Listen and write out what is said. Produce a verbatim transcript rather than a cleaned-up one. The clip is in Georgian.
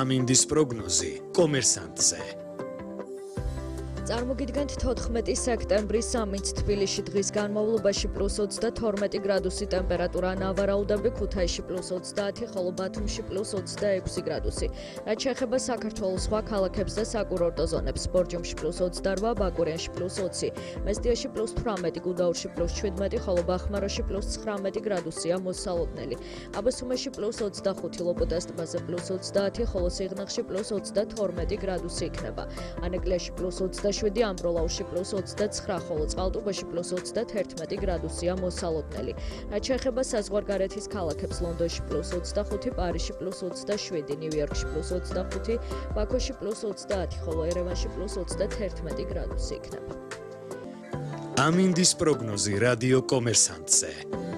ამინდის პროგნოზი კომერსანტზე. წარმოგიდგენთ თოთხმეტი სექტემბრის ამით თბილისში დღის განმავლობაში პლუს ოცდათორმეტი გრადუსი ტემპერატურა, ნავარაუდები ქუთაისში პლუს ოცდაათი, ხოლო ბათუმში პლუს ოცდაექვსი გრადუსი. რაც შეეხება საქართველოს სხვა ქალაქებს და საკურორტო ზონებს, ბორჯომში პლუს ოცდარვა, ბაკურიანში პლუს ოცი, მესტიაში პლუს თვრამეტი, გუდაურში პლუს შვიდმეტი, ხოლო ბახმაროში პლუს ცხრამეტი გრადუსია მოსალოდნელი. აბასუმეში პლუს ოცდახუთი, ლოპოტას ტბაზე პლუს ოცდაათი, ხოლო სიღნაღში პლუს ოცდათორმეტი გრადუსი იქნება. ანეკლიაში პლუს ოცდაშვიდი, ამბროლაურში პლუს ოცდაცხრა, ხოლო წყალტუბოში პლუს ოცდათერთმეტი გრადუსია მოსალოდნელი. რაც შეეხება საზღვარგარეთის ქალაქებს, ლონდონში პლუს ოცდახუთი, პარიზში პლუს ოცდაშვიდი, ნიუ-იორკში პლუს ოცდახუთი, ბაქოში პლუს ოცდაათი, ხოლო ერევანში პლუს ოცდათერთმეტი გრადუსი იქნება. ამინდის პროგნოზი რადიო კომერსანტზე.